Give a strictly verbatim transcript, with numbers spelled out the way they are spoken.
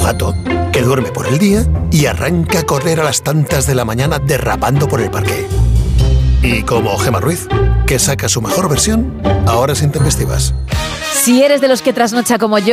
gato, que duerme por el día y arranca a correr a las tantas de la mañana derrapando por el parque. Y como Gemma Ruiz, que saca su mejor versión a horas intempestivas. Si eres de los que trasnocha como yo,